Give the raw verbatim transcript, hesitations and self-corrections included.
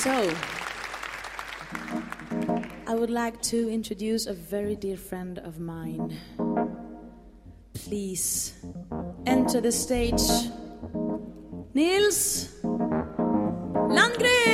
So, I would like to introduce a very dear friend of mine. Please enter the stage, Nils Landgren.